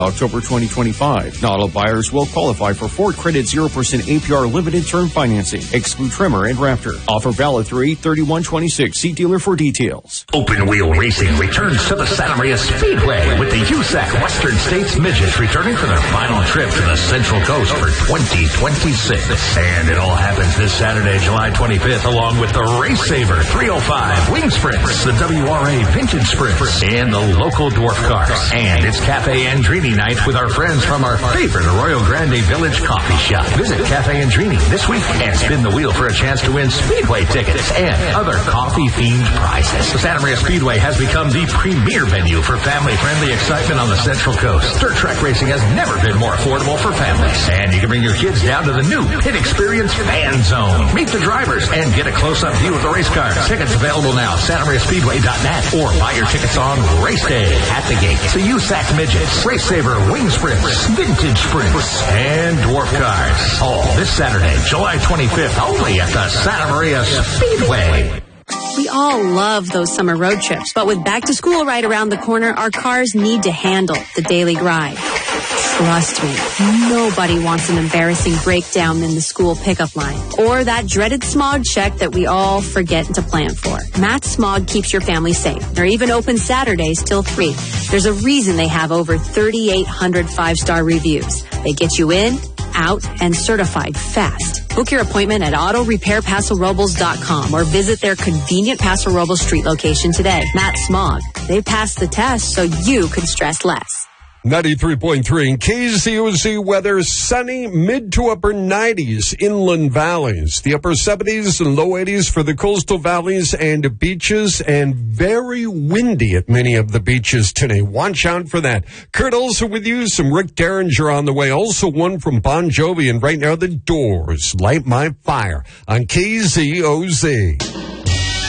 October 2025. Not all buyers will qualify for Ford Credit 0% APR limited term financing. Exclude Tremor and Raptor. Offer valid through 8/31/26. See dealer for details. Open wheel racing returns to the Santa Maria Speedway with the USAC Western States Midgets returning for their final trip to the Central Coast for 2026. And it all happens this Saturday, July 25th, along with the Race Saver 305 Wing Sprints, the WRA Vintage Sprints, and the local dwarf cars. And it's Cafe Andrini night with our friends from our favorite Arroyo Grande Village coffee shop. Visit Cafe Andrini this week and spin the wheel for a chance to win Speedway tickets and other coffee-themed prizes. The Santa Maria Speedway has become the premier venue for family-friendly excitement on the Central Coast. Dirt track racing has never been more affordable for families. And you can bring your kids down to the new Pit Experience Fan Zone. Meet the drivers and get a close-up view of the race cars. Tickets available now, SantaMariaSpeedway.net, or buy your tickets on race day at the gate. The USAC Midgets, Race Saver, Wing Sprints, Vintage Sprints, and Dwarf Cars. All this Saturday, July 25th, only at the Santa Maria Speedway. We all love those summer road trips, but with back to school right around the corner, our cars need to handle the daily grind. Trust me, nobody wants an embarrassing breakdown in the school pickup line or that dreaded smog check that we all forget to plan for. Matt Smog keeps your family safe. They're even open Saturdays till 3. There's a reason they have over 3,800 5-star reviews. They get you in, out, and certified fast. Book your appointment at autorepairpasorobles.com or visit their convenient Paso Robles Street location today. Matt Smog. They passed the test so you can stress less. 93.3 KZOZ weather, sunny, mid to upper 90s, inland valleys. The upper 70s and low 80s for the coastal valleys and beaches, and very windy at many of the beaches today. Watch out for that. Kurt also with you, some Rick Derringer on the way. Also one from Bon Jovi, and right now the Doors, Light My Fire on KZOZ.